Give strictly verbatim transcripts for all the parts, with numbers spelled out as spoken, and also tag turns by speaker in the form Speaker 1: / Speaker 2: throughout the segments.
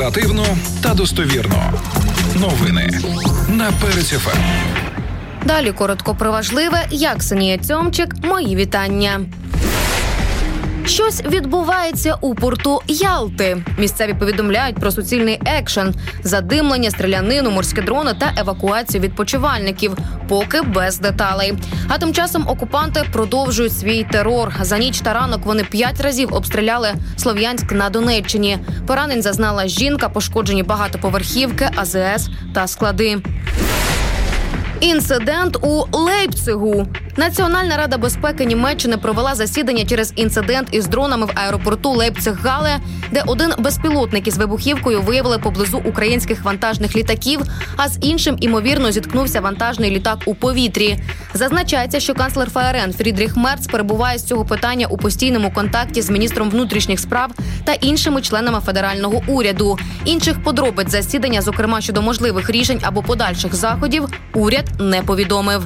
Speaker 1: Оперативно та достовірно. Новини на Перець еф ем.
Speaker 2: Далі коротко про важливе. Я, Ксенія Цьомчик, мої вітання. Щось відбувається у порту Ялти. Місцеві повідомляють про суцільний екшен, задимлення, стрілянину, морські дрони та евакуацію відпочивальників, поки без деталей. А тим часом окупанти продовжують свій терор. За ніч та ранок вони п'ять разів обстріляли Слов'янськ на Донеччині. Поранень зазнала жінка, пошкоджені багатоповерхівки, а зе ес та склади. Інцидент у Лейпцигу. Національна рада безпеки Німеччини провела засідання через інцидент із дронами в аеропорту Лейпциг-Гале, де один безпілотник із вибухівкою виявили поблизу українських вантажних літаків, а з іншим, імовірно, зіткнувся вантажний літак у повітрі. Зазначається, що канцлер ФРН Фрідріх Мерц перебуває з цього питання у постійному контакті з міністром внутрішніх справ та іншими членами федерального уряду. Інших подробиць засідання, зокрема щодо можливих рішень або подальших заходів, уряд не повідомив.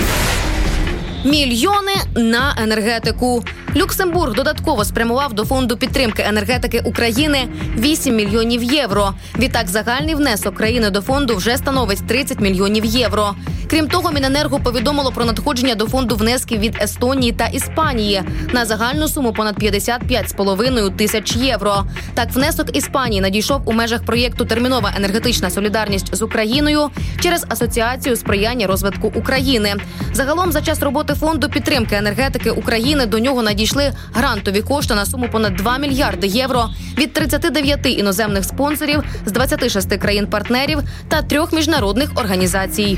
Speaker 2: Мільйони на енергетику. Люксембург додатково спрямував до фонду підтримки енергетики України вісім мільйонів євро. Відтак загальний внесок країни до фонду вже становить тридцять мільйонів євро. Крім того, Міненерго повідомило про надходження до фонду внесків від Естонії та Іспанії на загальну суму понад п'ятдесят п'ять з половиною тисяч євро. Так, внесок Іспанії надійшов у межах проєкту «Термінова енергетична солідарність з Україною» через Асоціацію сприяння розвитку України. Загалом за час роботи фонду підтримки енергетики України до нього надійшли грантові кошти на суму понад два мільярди євро від тридцяти дев'яти іноземних спонсорів з двадцяти шести країн-партнерів та трьох міжнародних організацій.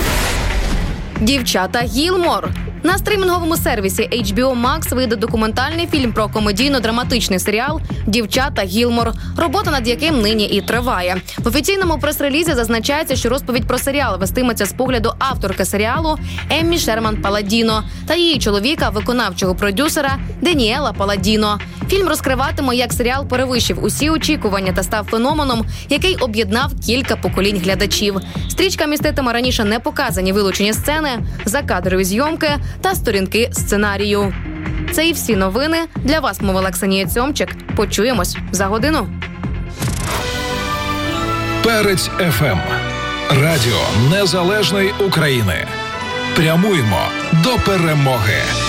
Speaker 2: Дівчата Гілмор. На стрімінговому сервісі ейч бі о Max вийде документальний фільм про комедійно-драматичний серіал «Дівчата Гілмор», робота над яким нині і триває. В офіційному прес-релізі зазначається, що розповідь про серіал вестиметься з погляду авторки серіалу Еммі Шерман Паладіно та її чоловіка, виконавчого продюсера Деніела Паладіно. Фільм розкриватиме, як серіал перевищив усі очікування та став феноменом, який об'єднав кілька поколінь глядачів. Стрічка міститиме раніше не показані вилучені сцени, закадрові зйомки та сторінки сценарію. Це і всі новини. Для вас мовила Ксенія Цьомчик. Почуємось за годину.
Speaker 1: Перець еф ем. Радіо Незалежної України. Прямуємо до перемоги.